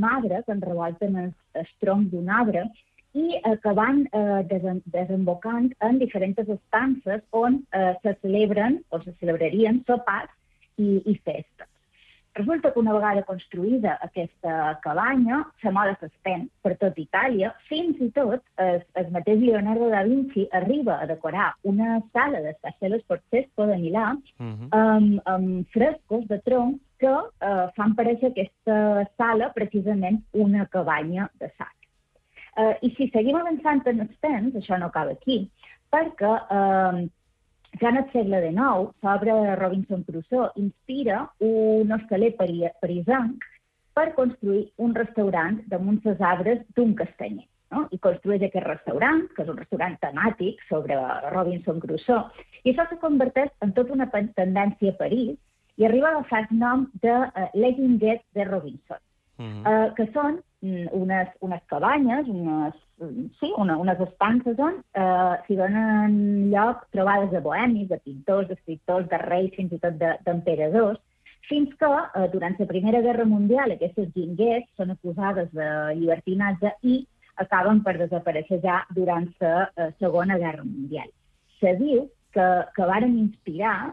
amb arbres, en revolten el tronc d'un arbre, i que van desembocant en diferents estances on se celebren o se celebrarien sopars i festes. Resulta que una vegada construïda aquesta cabanya, la moda s'estén per tot Itàlia, fins i tot el mateix Leonardo da Vinci arriba a decorar una sala del Castello Sforzesco de Milà amb frescos de tronc que fan parèixer aquesta sala precisament una cabanya de sac. I si seguim avançant en els temps, això no acaba aquí, perquè ja en el segle XIX, l'obra de Robinson Crusoe inspira un hostaler parisenc per construir un restaurant damunt els arbres d'un castanyer. No? I construeix aquest restaurant, que és un restaurant temàtic sobre Robinson Crusoe, i això se converteix en tota una tendència a París i arriba a agafar el nom de Legend de Robinson, que són unes cabanyes, unes estances on s'hi donen lloc trobades de bohemis, de pintors, d'escriptors, de reis, fins i tot d'emperadors, fins que durant la Primera Guerra Mundial aquestes guinguets són acusades de llibertinatge i acaben per desaparèixer ja durant la Segona Guerra Mundial. Se diu que varen inspirar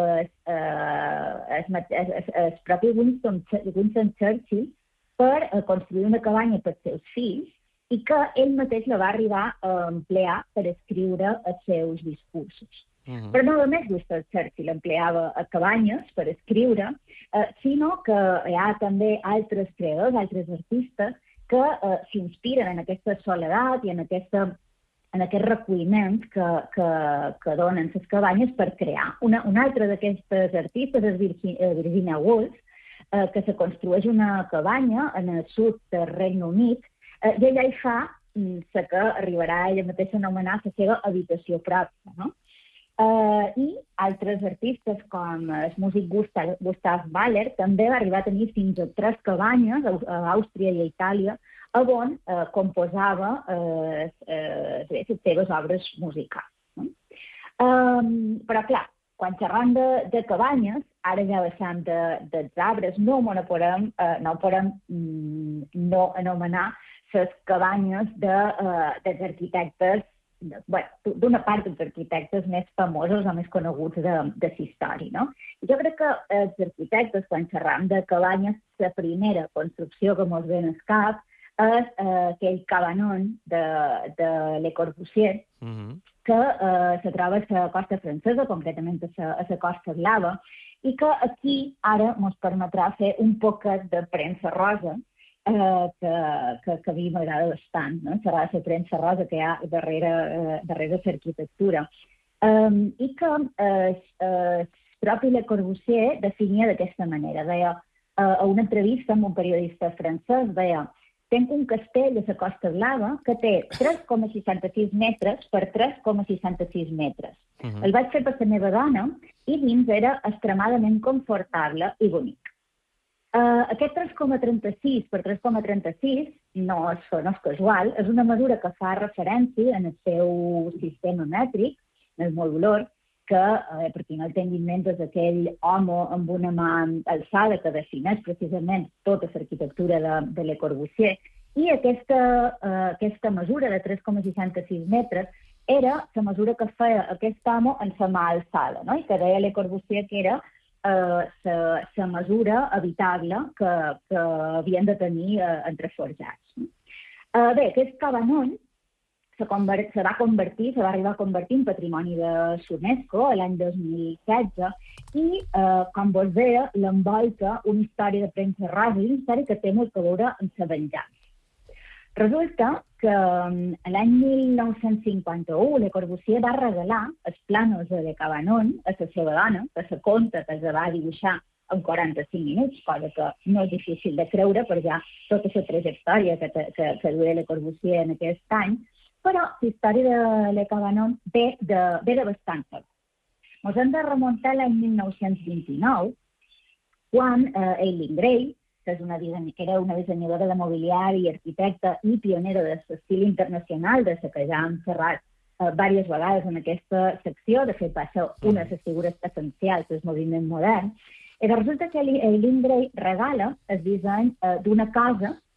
el propi Winston Churchill per construir una cabanya per als seus fills i que ell mateix la va arribar a emplear per escriure els seus discursos. Però no només Winston Churchill empleava cabanyes per escriure, sinó que hi ha també altres creadors, altres artistes, que s'inspiren en aquesta soledat i en aquest reculliment que donen les cabanyes per crear. Una altra d'aquestes artistes és Virginia Woolf, que se construeix una cabanya en el sud del Regne Unit i ella hi fa la que arribarà ella mateixa a anomenar la seva habitació pròpia. No? I altres artistes com el músic Gustav Mahler també va arribar a tenir fins a 3 cabanyes a Àustria i a Itàlia on composava les seves obres musicals. No? Però clar, quan xerram de cabanyes, ara ja baixant dels arbres, no podem no anomenar les cabanyes dels arquitectes, d'una part dels arquitectes més famosos o més coneguts de la història. No? Jo crec que els arquitectes, quan xerram de cabanyes, la primera construcció que ens ve al cap és aquell cabanon de Le Corbusier, que se troba a la costa francesa, concretament a la costa blava, i que aquí ara ens permetrà fer un poquet de premsa rosa, que a mi m'agrada bastant, no? Serà la premsa rosa que hi ha darrere l'arquitectura. I que el propi Le Corbusier definia d'aquesta manera. Deia, a una entrevista amb un periodista francès, deia: tenc un castell a la Costa Blava que té 3,66 metres per 3,66 metres. El vaig fer per la meva dona i dins era extremadament confortable i bonic. Aquest 3,36 per 3,36 no és casual, és una mesura que fa referència en el seu sistema mètric, en el modulor, que, per qui no el tingui en ment, és aquell home amb una mà alçada que defineix precisament tota l'arquitectura de Le Corbusier, i aquesta mesura de 3,66 metres era la mesura que feia aquest home en la mà alçada, no? I que deia Le Corbusier que era la mesura habitable que havien de tenir entre forjats. Bé, aquest cabanon se va arribar a convertir en patrimoni de l'UNESCO l'any 2016 i, com vos deia, l'envolta una història de premsa rosa i una història que té molt a veure amb la venjança. Resulta que l'any 1951 Le Corbusier va regalar els plànols de Cabanon a la seva dona, que se conta que els va dibuixar en 45 minuts, cosa que no és difícil de creure per ja tota la trajectòria que duia Le Corbusier en aquest any, però la història de Le Cabanon ve de bastant fort. Ens hem de remuntar l'any 1929, quan Eileen Gray, que era una dissenyadora de mobiliari, arquitecta i pionera de l'estil internacional, de la que ja hem xerrat diverses vegades en aquesta secció, de fet va ser una de les figures essencials del moviment modern, i resulta que Eileen Gray regala el disseny d'una casa